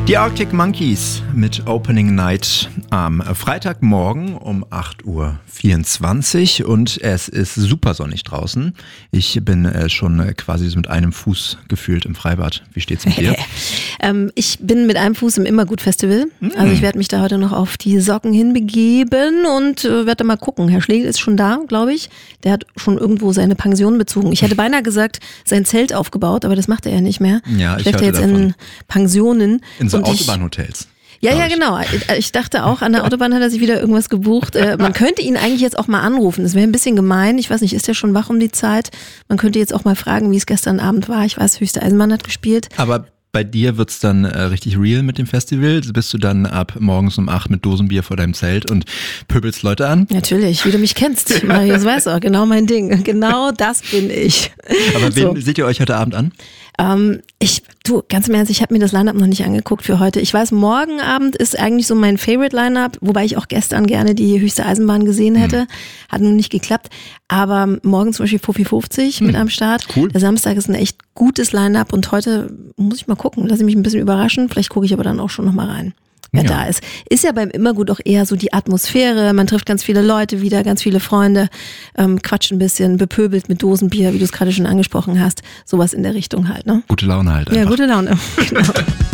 Die Arctic Monkeys mit Opening Night am Freitagmorgen um 8:24 Uhr und es ist super sonnig draußen. Ich bin schon quasi mit einem Fuß gefühlt im Freibad. Wie steht's mit dir? Ich bin mit einem Fuß im Immergut-Festival. Also ich werde mich da heute noch auf die Socken hinbegeben und werde mal gucken. Herr Schlegel ist schon da, glaube ich. Der hat schon irgendwo seine Pension bezogen. Ich hätte beinahe gesagt, sein Zelt aufgebaut, aber das macht er ja nicht mehr. Ja, ich schläft hörte jetzt davon. in Pensionen. In so Autobahnhotels. Ja, genau. Ich dachte auch, an der Autobahn hat er sich wieder irgendwas gebucht. Man könnte ihn eigentlich jetzt auch mal anrufen. Das wäre ein bisschen gemein. Ich weiß nicht, ist der schon wach um die Zeit? Man könnte jetzt auch mal fragen, wie es gestern Abend war. Ich weiß, Höchste Eisenbahn hat gespielt. Aber bei dir wird's dann richtig real mit dem Festival? Bist du dann ab morgens um 8 mit Dosenbier vor deinem Zelt und pöbelst Leute an? Natürlich, wie du mich kennst. Marius weiß auch, genau mein Ding. Genau das bin ich. Aber wen seht ihr euch heute Abend an? Ganz im Ernst, ich habe mir das Line-Up noch nicht angeguckt für heute. Ich weiß, morgen Abend ist eigentlich so mein Favorite Line-Up, wobei ich auch gestern gerne die Höchste Eisenbahn gesehen hätte. Hat nun nicht geklappt. Aber morgen zum Beispiel Fuffi 50 mit am Start. Cool. Der Samstag ist ein echt gutes Line-Up und heute muss ich mal gucken. Lasse mich ein bisschen überraschen. Vielleicht gucke ich aber dann auch schon noch mal rein, wer da ist. Ist ja beim Immergut auch eher so die Atmosphäre. Man trifft ganz viele Leute wieder, ganz viele Freunde, quatscht ein bisschen, bepöbelt mit Dosenbier, wie du es gerade schon angesprochen hast. Sowas in der Richtung halt, ne? Gute Laune halt einfach. Ja, gute Laune. Genau.